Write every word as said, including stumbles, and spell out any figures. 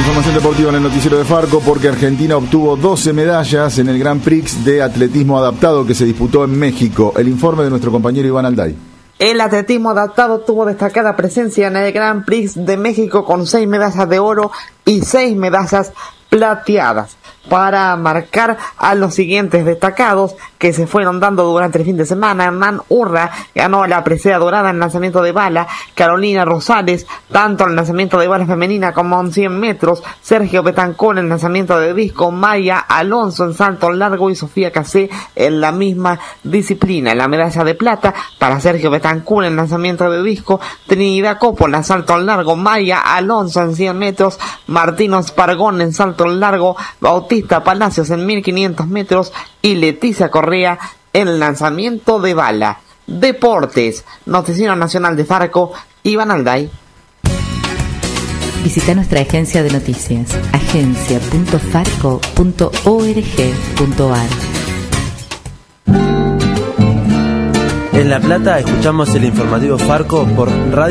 Información deportiva en el noticiero de Farco, porque Argentina obtuvo doce medallas en el Grand Prix de atletismo adaptado que se disputó en México. El informe de nuestro compañero Iván Alday. El atletismo adaptado tuvo destacada presencia en el Grand Prix de México con seis medallas de oro y seis medallas plateadas, para marcar a los siguientes destacados que se fueron dando durante el fin de semana. Hernán Urra ganó la presea dorada en lanzamiento de bala, Carolina Rosales tanto en lanzamiento de bala femenina como en cien metros, Sergio Betancur en lanzamiento de disco, Maya Alonso en salto largo y Sofía Casé en la misma disciplina. La medalla de plata para Sergio Betancur en lanzamiento de disco, Trinidad Coppola en salto largo, Maya Alonso en cien metros, Martino Espargón en salto largo, Bautista Palacios en mil quinientos metros y Leticia Correa en lanzamiento de bala. Deportes, Noticiero Nacional de Farco, Iván Alday. Visita nuestra agencia de noticias, agencia punto farco punto org punto ar. En La Plata escuchamos el informativo Farco por Radio